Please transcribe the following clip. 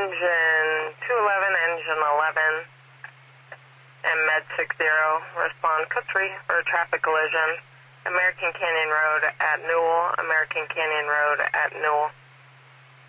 engine 211, engine 11, and med 60, respond code 3 for a traffic collision. American Canyon Road at Newell, American Canyon Road at Newell.